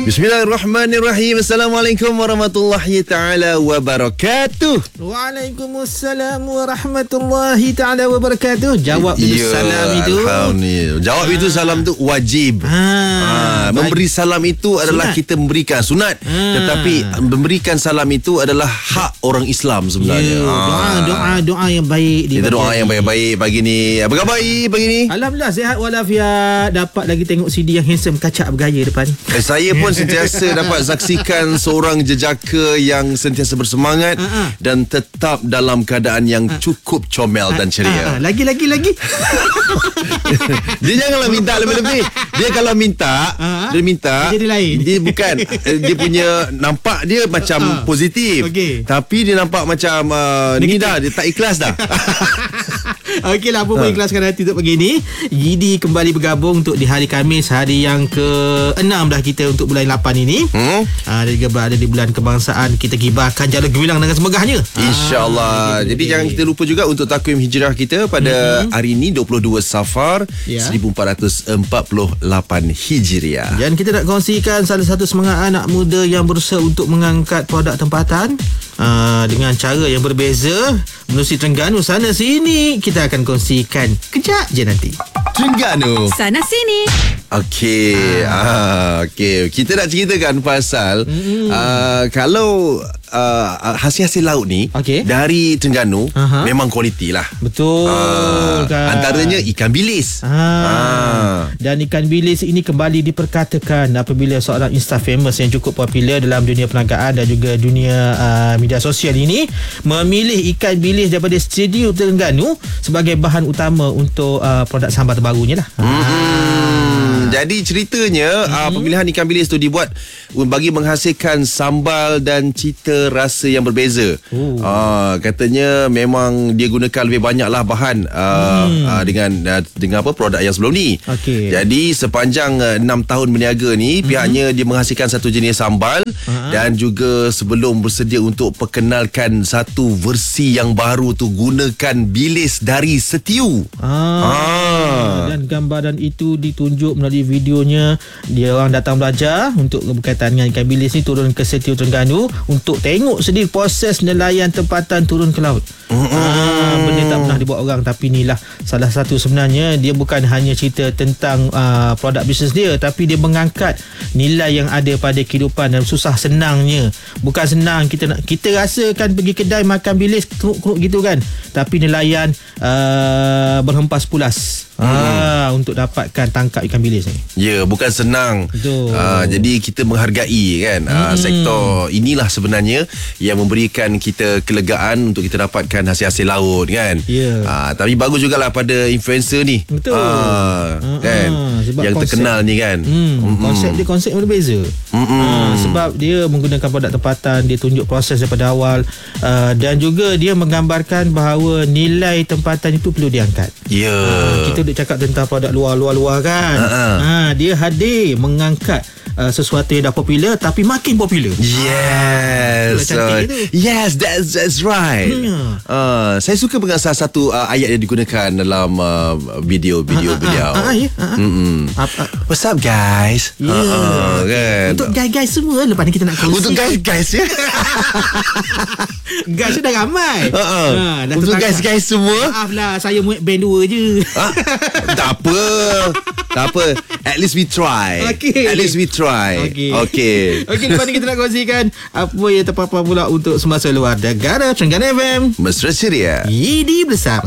Bismillahirrahmanirrahim. Assalamualaikum warahmatullahi ta'ala wabarakatuh. Waalaikumsalam warahmatullahi ta'ala wabarakatuh. Jawab itu salam itu. Alhamdulillah. Jawab itu salam itu wajib. Memberi salam itu adalah kita memberikan sunat. Tetapi memberikan salam itu adalah hak orang Islam sebenarnya. Doa yang baik. Kita doa yang baik-baik pagi ni. Apa khabar pagi ni? Alhamdulillah sihat walafiat. Dapat lagi tengok CD yang handsome, kacak bergaya depan. Saya pun sentiasa dapat saksikan seorang jejaka yang sentiasa bersemangat dan tetap dalam keadaan yang cukup comel dan ceria. Lagi. Dia janganlah minta lebih-lebih. Dia kalau minta, dia minta. Jadi lain. Dia bukan dia punya nampak dia macam positif. Okay. Tapi dia nampak macam ni dah dia tak ikhlas dah. Okeylah, apa pun ikhlaskan hati untuk pagi ni. Yidi kembali bergabung untuk di hari Khamis, hari yang ke-6 dah kita untuk bulan 8 ini. Dan juga berada di bulan kebangsaan. Kita gibahkan jala gemilang dengan semegahnya, InsyaAllah. Jadi jangan kita lupa juga untuk takwim hijrah kita pada hari ini 22 Safar 1448 Hijriah. Dan kita nak kongsikan salah satu semangat anak muda yang berusaha untuk mengangkat produk tempatan dengan cara yang berbeza menerusi Terengganu sana sini. Kita akan kongsikan kejap je nanti. Terengganu sana sini. Okey. Okey. Kita nak ceritakan pasal kalau hasil-hasil laut ni dari Terengganu memang kualiti lah. Betul kan? Antaranya ikan bilis. Dan ikan bilis ini kembali diperkatakan apabila seorang Insta famous yang cukup popular dalam dunia perniagaan dan juga dunia media sosial ini memilih ikan bilis daripada studio Terengganu sebagai bahan utama untuk produk sambal terbarunya lah. Jadi ceritanya pemilihan ikan bilis tu dibuat bagi menghasilkan sambal dan cita rasa yang berbeza. Katanya memang dia gunakan lebih banyaklah bahan dengan apa produk yang sebelum ni. Jadi sepanjang 6 tahun berniaga ni pihaknya dia menghasilkan satu jenis sambal dan juga sebelum bersedia untuk perkenalkan satu versi yang baru tu gunakan bilis dari setiu. Dan gambaran itu ditunjuk melalui videonya. Dia orang datang belajar untuk berkaitan dengan ikan bilis ni, turun ke setiu Terengganu untuk tengok sendiri proses nelayan tempatan turun ke laut. Benda tak pernah dibuat orang. Tapi inilah salah satu sebenarnya. Dia bukan hanya cerita tentang produk bisnes dia, tapi dia mengangkat nilai yang ada pada kehidupan dan susah senangnya. Bukan senang kita rasakan pergi kedai makan bilis keruk-keruk gitu kan, tapi nelayan berhempas pulas untuk dapatkan tangkap ikan bilis ni. Ya, bukan senang. Jadi kita menghargai kan sektor inilah sebenarnya yang memberikan kita kelegaan untuk kita dapatkan hasil-hasil laut kan. Tapi bagus jugalah pada influencer ni. Betul. Kan yang terkenal ni kan. Konsep yang berbeza. Sebab dia menggunakan produk tempatan, dia tunjuk proses daripada awal, dan juga dia menggambarkan bahawa nilai tempatan itu perlu diangkat. Kita duk cakap tentang produk luar kan. Dia hadir mengangkat sesuatu yang dah popular tapi makin popular. Yes, that's right. Saya suka dengan salah satu ayat yang digunakan dalam video beliau. What's up guys? Kan? Untuk guys semua lepas ni kita nak kongsi. Untuk guys ya. Guys dah ramai. Untuk guys semua. Maaflah, saya muat band 2 je. Tak apa. At least we try. At least we try. Okay, lepas ni kita nak kongsikan apa yang terpapar pula untuk semasa luar negara. Terengganu FM Mesra Ceria. Yidi bersama.